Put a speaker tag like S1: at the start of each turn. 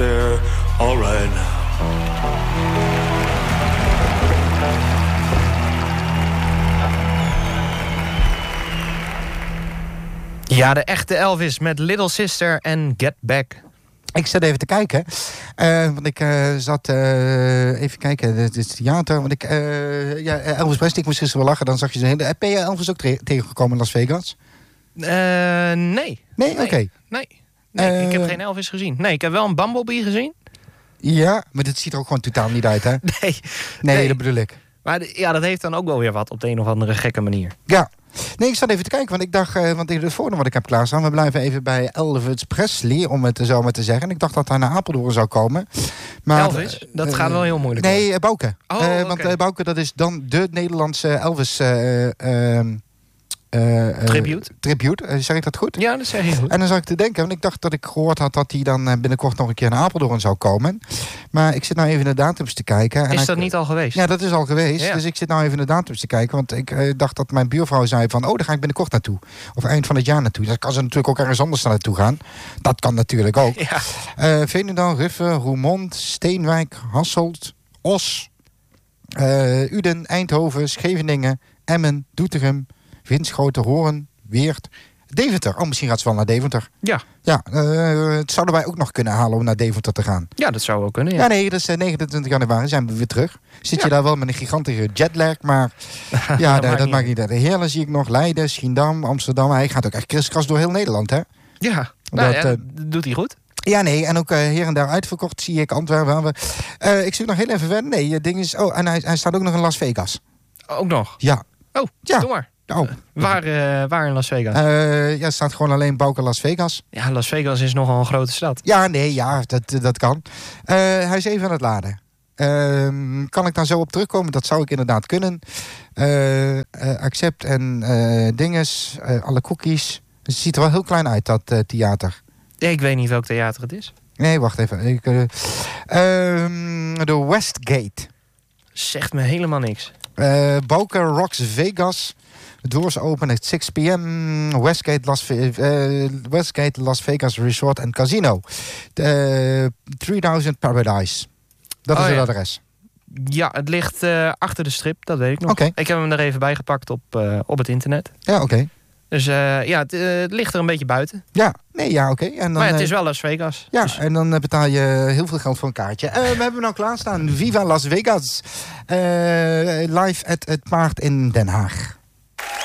S1: there all right now.
S2: Ja, de echte Elvis met Little Sister en Get Back.
S3: Ik zat even te kijken. Want ik zat even kijken. Het is theater. Want ik, Elvis Presley, ik moest gisteren wel lachen. Dan zag je ze hele. Ben je Elvis ook tegengekomen in Las Vegas?
S2: Nee.
S3: Nee? Oké.
S2: Nee, ik heb geen Elvis gezien. Nee, ik heb wel een Bumblebee gezien.
S3: Ja, maar dit ziet er ook gewoon totaal niet uit, hè? Nee, dat bedoel ik.
S2: Maar dat heeft dan ook wel weer wat op de een of andere gekke manier.
S3: Ja. Nee, ik zat even te kijken, want ik dacht, want het volgende wat ik heb klaarstaan, we blijven even bij Elvis Presley, om het zo maar te zeggen. Ik dacht dat hij naar Apeldoorn zou komen. Maar,
S2: Elvis? Dat gaat wel heel moeilijk.
S3: Nee, Bouke.
S2: Okay.
S3: Want Bouke, dat is dan de Nederlandse Elvis tribute. Zeg ik dat goed?
S2: Ja, dat zeg je goed.
S3: En dan zat ik te denken, want ik dacht dat ik gehoord had dat hij dan binnenkort nog een keer naar Apeldoorn zou komen. Maar ik zit nou even naar de datums te kijken. En
S2: is dat niet al geweest?
S3: Ja, dat is al geweest.
S2: Ja.
S3: Dus ik zit nou even naar de datums te kijken. Want ik dacht dat mijn buurvrouw zei van, daar ga ik binnenkort naartoe. Of eind van het jaar naartoe. Dat kan ze natuurlijk ook ergens anders naartoe gaan. Dat kan natuurlijk ook.
S2: Ja.
S3: Veenendaal, Ruffen, Roermond, Steenwijk, Hasselt, Os, Uden, Eindhoven, Scheveningen, Emmen, Doetinchem, Winschoten, Hoorn, Weert, Deventer. Oh, misschien gaat ze wel naar Deventer.
S2: Ja.
S3: Ja, het zouden wij ook nog kunnen halen om naar Deventer te gaan.
S2: Ja, dat zou wel kunnen,
S3: Ja, nee, dat is 29 januari, zijn we weer terug. Zit je daar wel met een gigantische jetlag, maar ja, dat maakt niet uit. Heerlen zie ik nog, Leiden, Schiedam, Amsterdam. Hij gaat ook echt kriskras door heel Nederland, hè?
S2: Ja, dat doet hij goed.
S3: Ja, nee, en ook hier en daar uitverkocht zie ik Antwerpen. Ik zoek nog heel even verder. Nee, het ding is... Oh, en hij staat ook nog in Las Vegas.
S2: Ook nog?
S3: Ja.
S2: Oh,
S3: ja.
S2: Doe maar.
S3: Oh.
S2: Waar in Las Vegas?
S3: Het staat gewoon alleen Bouke Las Vegas.
S2: Ja, Las Vegas is nogal een grote stad.
S3: Ja, nee, ja, dat kan. Hij is even aan het laden. Kan ik daar zo op terugkomen? Dat zou ik inderdaad kunnen. Accept en dinges, alle cookies. Het ziet er wel heel klein uit, dat theater.
S2: Ik weet niet welk theater het is.
S3: Nee, wacht even. De Westgate.
S2: Zegt me helemaal niks.
S3: Bouke Rocks Vegas. Doors open at 6 p.m. Westgate Las Vegas Resort and Casino. 3000 Paradise. Dat is het adres.
S2: Ja, het ligt achter de strip, dat weet ik nog.
S3: Okay.
S2: Ik heb hem er even bijgepakt op het internet.
S3: Ja, oké.
S2: Dus het ligt er een beetje buiten.
S3: Ja, nee, ja, oké. En dan,
S2: maar het is wel Las Vegas.
S3: Ja,
S2: dus.
S3: En dan betaal je heel veel geld voor een kaartje. We hebben nou klaarstaan Viva Las Vegas. Live at het Paard in Den Haag.